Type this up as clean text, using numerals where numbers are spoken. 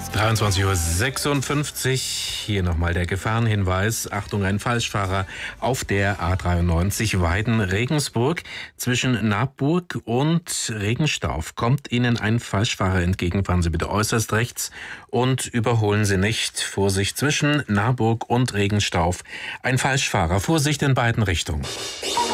23:56 Uhr. Hier nochmal der Gefahrenhinweis. Achtung, ein Falschfahrer auf der A93 Weiden-Regensburg. Zwischen Nabburg und Regenstauf kommt Ihnen ein Falschfahrer entgegen. Fahren Sie bitte äußerst rechts und überholen Sie nicht. Vorsicht, zwischen Nabburg und Regenstauf ein Falschfahrer. Vorsicht in beiden Richtungen.